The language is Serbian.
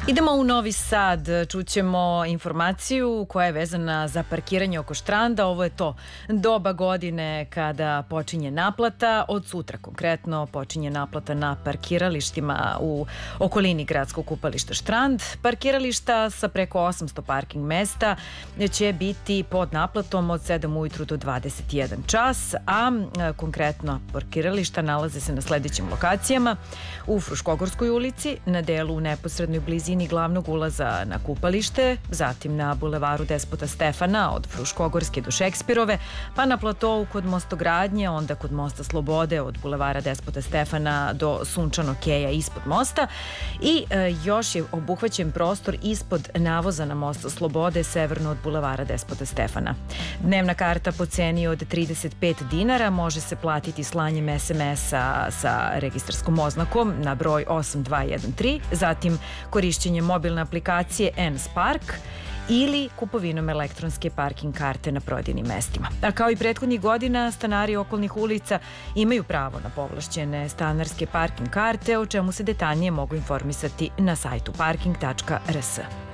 Idemo u Novi Sad, čućemo informaciju koja je vezana za parkiranje oko Štranda. Ovo je to doba godine kada počinje naplata. Od sutra konkretno počinje naplata na parkiralištima u okolini gradskog kupališta Štrand. Parkirališta sa preko 800 parking mesta će biti pod naplatom od 7 ujutru do 21 čas, a konkretno parkirališta nalaze se na sledećim lokacijama: u Fruškogorskoj ulici, na delu u neposrednoj blizini glavnog ulaza na kupalište, zatim na bulevaru Despota Stefana od Fruškogorske do Šekspirove, pa na platovu kod Mostogradnje, onda kod Mosta Slobode od bulevara Despota Stefana do Sunčanog keja ispod mosta i još je obuhvaćen prostor ispod navoza na Mosta Slobode severno od bulevara Despota Stefana. Dnevna karta po ceni od 35 dinara može se platiti slanjem SMS-a sa registarskom oznakom na broj 8213, zatim korišćenjem mobilne aplikacije N-Spark ili kupovinom elektronske parking karte na prodajnim mestima. A kao i prethodnih godina, stanari okolnih ulica imaju pravo na povlašćene stanarske parking karte, o čemu se detaljnije mogu informisati na sajtu parking.rs.